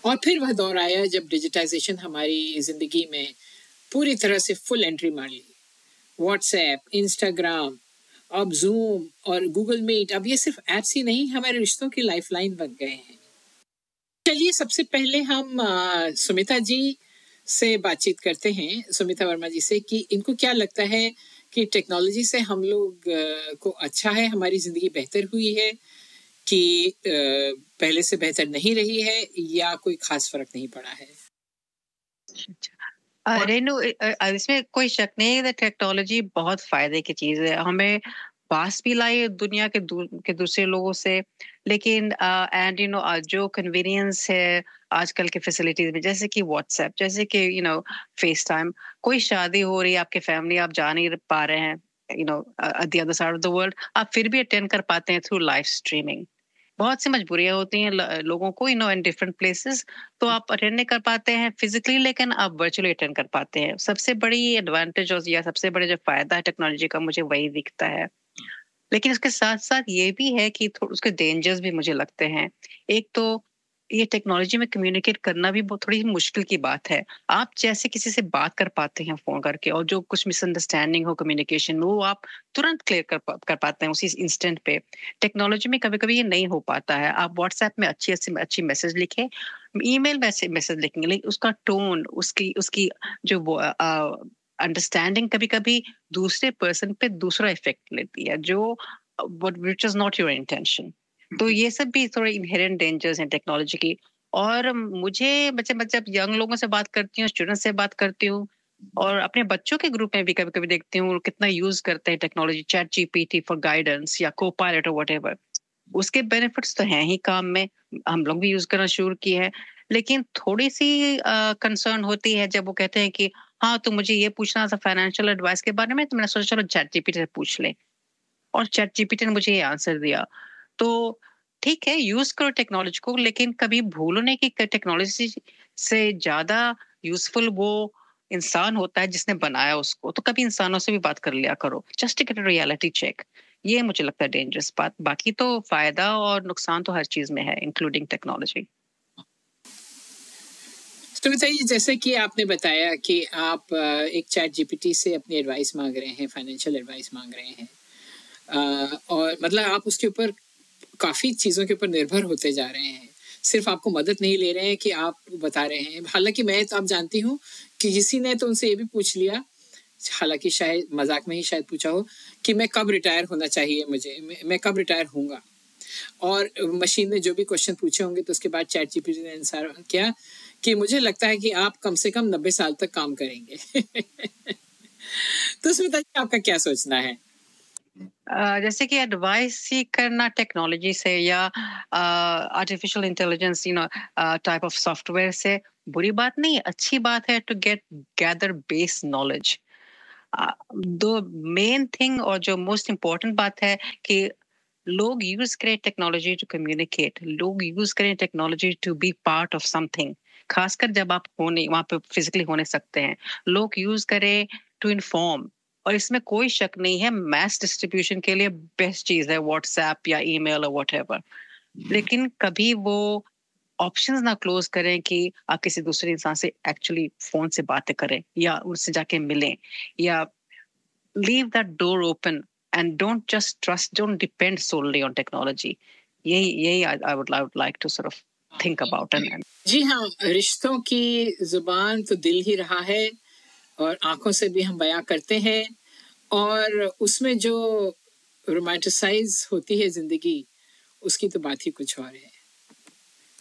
और फिर वह दौर आया जब डिजिटाइजेशन हमारी जिंदगी में पूरी तरह से फुल एंट्री मार ली। व्हाट्सएप, इंस्टाग्राम, अब जूम और गूगल मीट, अब ये सिर्फ ऐप्स ही नहीं, हमारे रिश्तों की लाइफलाइन बन गए हैं। चलिए सबसे पहले हम सुमिता जी से बातचीत करते हैं, सुमिता वर्मा जी से, कि इनको क्या लगता है कि टेक्नोलॉजी से हम लोग को अच्छा है, हमारी जिंदगी बेहतर हुई है कि पहले से बेहतर नहीं रही है, या कोई खास फर्क नहीं पड़ा है? रेनू, इसमें कोई शक नहीं है कि टेक्नोलॉजी बहुत फायदे की चीज है। हमें पास भी लाई दुनिया के दूसरे लोगों से, लेकिन एंड जो कन्वीनियंस है आजकल के फैसिलिटीज में, जैसे कि व्हाट्सएप, जैसे कि फेस टाइम, कोई शादी हो रही है आपके फैमिली, आप जा नहीं पा रहे हैं at the other side of the world, आप फिर भी अटेंड कर पाते हैं थ्रू लाइव स्ट्रीमिंग। बहुत सी मजबूरियां होती हैं लोगों को इन डिफरेंट प्लेसेस, तो आप अटेंड नहीं कर पाते हैं फिजिकली, लेकिन आप वर्चुअली अटेंड कर पाते हैं। सबसे बड़ी एडवांटेज और या सबसे बड़ा जो फायदा है टेक्नोलॉजी का, मुझे वही दिखता है। लेकिन उसके साथ साथ ये भी है कि उसके डेंजर्स भी मुझे लगते हैं। एक तो ये टेक्नोलॉजी में कम्युनिकेट करना भी बहुत थोड़ी मुश्किल की बात है। आप जैसे किसी से बात कर पाते हैं फोन करके, और जो कुछ मिसअंडरस्टैंडिंग हो कम्युनिकेशन में, वो आप तुरंत क्लियर कर पाते हैं उसी इंस्टेंट पे। टेक्नोलॉजी में कभी कभी ये नहीं हो पाता है। आप व्हाट्सएप में अच्छी अच्छी मैसेज लिखें, ईमेल में मैसेज लिखेंगे, लेकिन उसका टोन, उसकी उसकी जो अंडरस्टैंडिंग कभी कभी दूसरे पर्सन पे दूसरा इफेक्ट लेती है, जो which is not your intention. तो ये सब भी थोड़े इनहेरेंट डेंजर्स हैं टेक्नोलॉजी की। और मुझे जब यंग लोगों से बात करती हूँ, स्टूडेंट से बात करती हूँ, और अपने बच्चों के ग्रुप में भी कभी कभी देखती हूँ कितना यूज करते हैं technology, chat GPT for guidance या को पायलट और व्हाटएवर। उसके बेनिफिट्स तो हैं ही काम में, हम लोग भी यूज करना शुरू किए हैं। लेकिन थोड़ी सी कंसर्न होती है जब वो कहते हैं कि हाँ, तो मुझे ये पूछना था फाइनेंशियल एडवाइस के बारे में, तो मैंने सोचा चलो चैट जीपीटी से पूछ ले, और चैट जीपीटी ने मुझे ये आंसर दिया। तो ठीक है, यूज करो टेक्नोलॉजी को, लेकिन कभी भूलो नहीं कि टेक्नोलॉजी से ज्यादा यूजफुल वो इंसान होता है जिसने बनाया उसको। तो कभी इंसानों से भी बात कर लिया करो, just to get a reality check. ये मुझे लगता है डेंजरस बात। बाकी तो फायदा और नुकसान तो हर चीज में है, इंक्लूडिंग टेक्नोलॉजी। तो बताइए, जैसे कि आपने बताया कि आप एक चैट जीपीटी से अपनी एडवाइस मांग रहे हैं, फाइनेंशियल एडवाइस मांग रहे हैं, और मतलब आप उसके ऊपर काफ़ी चीज़ों के ऊपर निर्भर होते जा रहे हैं, सिर्फ आपको मदद नहीं ले रहे हैं कि आप बता रहे हैं। हालांकि मैं तो आप जानती हूँ कि किसी ने तो उनसे ये भी पूछ लिया, हालांकि शायद मजाक में ही शायद पूछा हो, कि मैं कब रिटायर होना चाहिए, मुझे मैं कब रिटायर होऊंगा। और मशीन ने जो भी क्वेश्चन पूछे होंगे, तो उसके बाद चैट जीपीटी ने आंसर किया कि मुझे लगता है कि आप कम से कम 90 साल तक काम करेंगे। तो उसमें बताइए आपका क्या सोचना है? जैसे कि एडवाइस सीख करना टेक्नोलॉजी से या artificial intelligence type of software से बुरी बात नहीं है, अच्छी बात है टू गैदर बेस नॉलेज। दो मेन थिंग और जो मोस्ट इम्पोर्टेंट बात है कि लोग यूज करें टेक्नोलॉजी टू कम्युनिकेट, लोग यूज करें technology to be part of something. खासकर जब आप होने वहां पे फिजिकली होने सकते हैं, लोग यूज करें टू इन्फॉर्म। और इसमें कोई शक नहीं है, मैस डिस्ट्रीब्यूशन के लिए बेस्ट चीज है व्हाट्सएप या ईमेल और व्हाटएवर। लेकिन कभी वो ऑप्शंस ना क्लोज करें कि आप किसी दूसरे इंसान से एक्चुअली फोन से बातें करें या उनसे जाके मिलें, या leave that door open and don't depend solely on technology. यही I would like to sort of think about and जी हाँ, रिश्तों की जुबान तो दिल ही रहा है, और आंखों से भी हम बयां करते हैं, और उसमें जो रोमांटिसाइज होती है जिंदगी, उसकी तो बात ही कुछ और है।